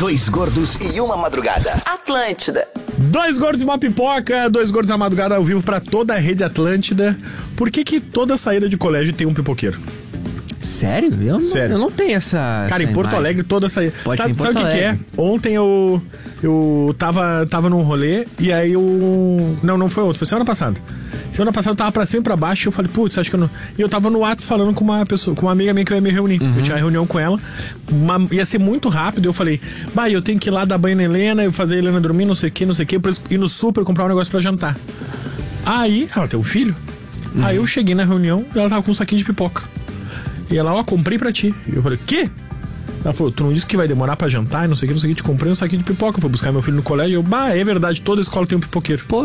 Dois gordos e uma madrugada. Atlântida. Dois gordos e uma pipoca, dois gordos à madrugada ao vivo pra toda a rede Atlântida. Por que toda saída de colégio tem um pipoqueiro? Sério? Sério. Eu não tenho essa. Cara, em Porto imagem. Alegre toda saída. Pode ser Sabe em Porto o que é? Alegre. Ontem eu tava num rolê e aí eu... Não foi ontem, foi semana passada. Semana passada eu tava pra cima e pra baixo e eu falei, putz, acho que eu não... E eu tava no WhatsApp falando com uma pessoa, com uma amiga minha que eu ia me reunir. Eu tinha uma reunião com ela, ia ser muito rápido. Eu falei, eu tenho que ir lá dar banho na Helena, eu fazer a Helena dormir, não sei o que, pra ir no super comprar um negócio pra jantar. Aí, ela tem um filho. Aí eu cheguei na reunião e ela tava com um saquinho de pipoca. E ela, comprei pra ti. E eu falei, quê? Ela falou, tu não disse que vai demorar pra jantar e não sei o que, te comprei um saquinho de pipoca. Eu fui buscar meu filho no colégio e eu, é verdade, toda escola tem um pipoqueiro. Pô,